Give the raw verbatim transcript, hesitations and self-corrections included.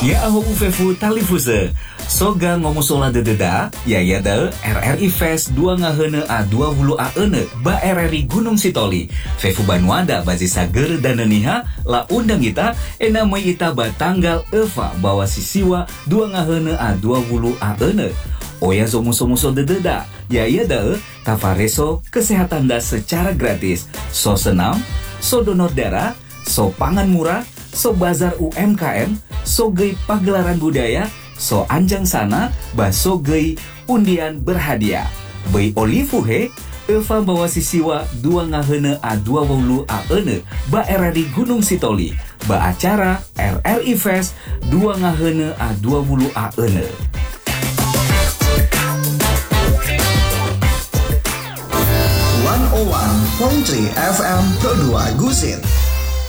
Ya aho ufefu talifuse. Soga ngomusola dededa, ya ya da R R I Fest dua ngahene a dua puluh a ene ba R R I Gunung Sitoli. Fefu Banuada bazi sager dan niha la undang kita enamai ita ba tanggal eva bawa sisiwa dua ngahene a dua puluh a ene. Oya zo muso-muso dededa, ya ya da tafareso kesehatan da secara gratis. So senam, so donor darah, so pangan murah, so bazar U M K M, so gei pagelaran budaya, so anjang sana, baso gei undian berhadiah. Bei olivu he, Eva bawa sisiwa dua ngahene a dua puluh a ene, ba R R I Gunung Sitoli, ba acara R R I Fest dua ngahene a dua puluh a ene. seratus satu koma tiga F M Pro dua Gusin.